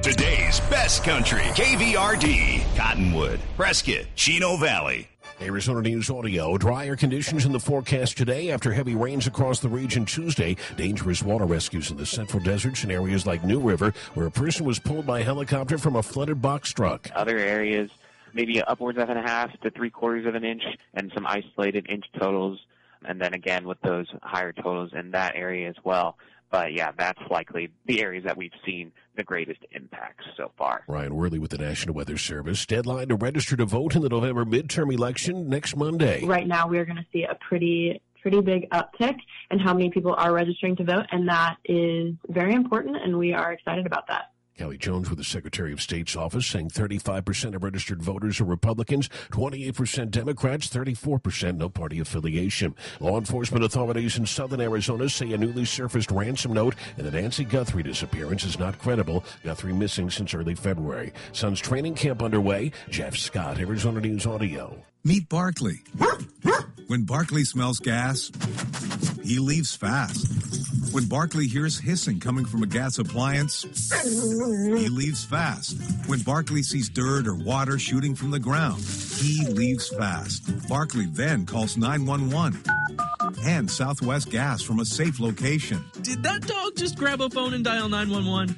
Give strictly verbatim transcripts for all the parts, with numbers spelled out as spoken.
Today's best country, K V R D, Cottonwood, Prescott, Chino Valley. Arizona News Audio. Drier conditions in the forecast today after heavy rains across the region Tuesday. Dangerous water rescues in the central deserts in areas like New River, where a person was pulled by helicopter from a flooded box truck. Other areas, maybe upwards of a half to three quarters of an inch, and some isolated inch totals. And then again with those higher totals in that area as well. But, yeah, that's likely the areas that we've seen the greatest impacts so far. Ryan Worley with the National Weather Service. Deadline to register to vote in the November midterm election next Monday. Right now we are going to see a pretty pretty big uptick in how many people are registering to vote, and that is very important, and we are excited about that. Kelly Jones with the Secretary of State's office saying thirty-five percent of registered voters are Republicans, twenty-eight percent Democrats, thirty-four percent no party affiliation. Law enforcement authorities in southern Arizona say a newly surfaced ransom note and the Nancy Guthrie disappearance is not credible. Guthrie missing since early February. Son's training camp underway. Jeff Scott, Arizona News Audio. Meet Barkley. When Barkley smells gas, he leaves fast. When Barkley hears hissing coming from a gas appliance, he leaves fast. When Barkley sees dirt or water shooting from the ground, he leaves fast. Barkley then calls nine one one and Southwest Gas from a safe location. Did that dog just grab a phone and dial nine one one?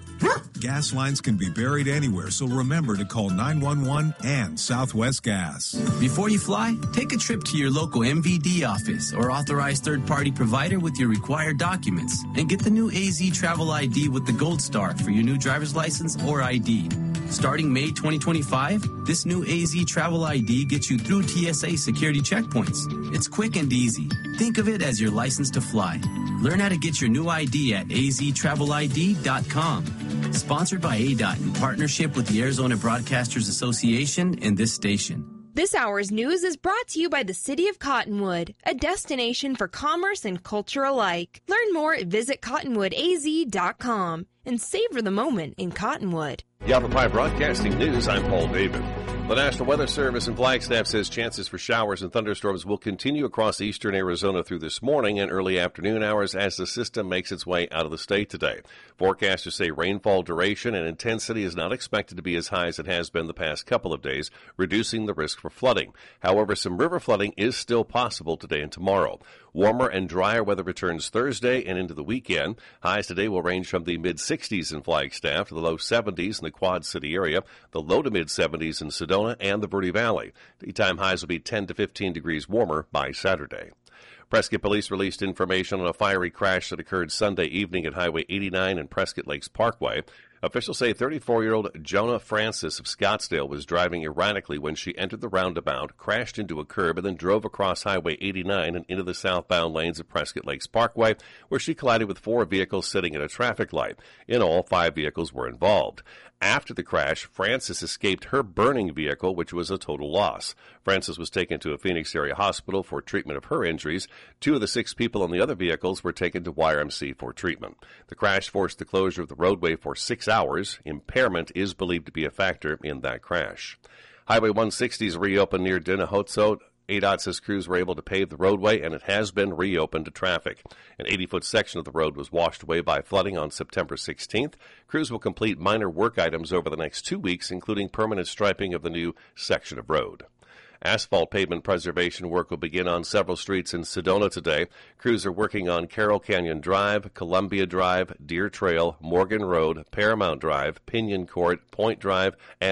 Gas lines can be buried anywhere, so remember to call nine one one and Southwest Gas. Before you fly, take a trip to your local M V D office or authorized third-party provider with your required documents and get the new A Z Travel I D with the Gold Star for your new driver's license or I D. Starting May twenty twenty-five, this new A Z Travel I D gets you through T S A security checkpoints. It's quick and easy. Think of it as your license to fly. Learn how to get your new I D at a z travel I D dot com. Sponsored by A D O T in partnership with the Arizona Broadcasters Association and this station. This hour's news is brought to you by the City of Cottonwood, a destination for commerce and culture alike. Learn more at visit cottonwood a z dot com and savor the moment in Cottonwood. Yellow Pine Broadcasting News, I'm Paul David. The National Weather Service in Flagstaff says chances for showers and thunderstorms will continue across eastern Arizona through this morning and early afternoon hours as the system makes its way out of the state today. Forecasters say rainfall duration and intensity is not expected to be as high as it has been the past couple of days, reducing the risk for flooding. However, some river flooding is still possible today and tomorrow. Warmer and drier weather returns Thursday and into the weekend. Highs today will range from the mid-sixties in Flagstaff to the low seventies in the Quad City area, the low to mid-seventies in Sedona and the Verde Valley. Daytime highs will be ten to fifteen degrees warmer by Saturday. Prescott Police released information on a fiery crash that occurred Sunday evening at Highway eighty-nine and Prescott Lakes Parkway. Officials say thirty-four-year-old Jonah Francis of Scottsdale was driving erratically when she entered the roundabout, crashed into a curb, and then drove across Highway eighty-nine and into the southbound lanes of Prescott Lakes Parkway, where she collided with four vehicles sitting at a traffic light. In all, five vehicles were involved. After the crash, Francis escaped her burning vehicle, which was a total loss. Francis was taken to a Phoenix area hospital for treatment of her injuries. Two of the six people in the other vehicles were taken to Y R M C for treatment. The crash forced the closure of the roadway for six hours. Impairment is believed to be a factor in that crash. Highway one sixty is reopened near Dinahozo. A D O T says crews were able to pave the roadway, and it has been reopened to traffic. An eighty-foot section of the road was washed away by flooding on September sixteenth. Crews will complete minor work items over the next two weeks, including permanent striping of the new section of road. Asphalt pavement preservation work will begin on several streets in Sedona today. Crews are working on Carroll Canyon Drive, Columbia Drive, Deer Trail, Morgan Road, Paramount Drive, Pinion Court, Point Drive, and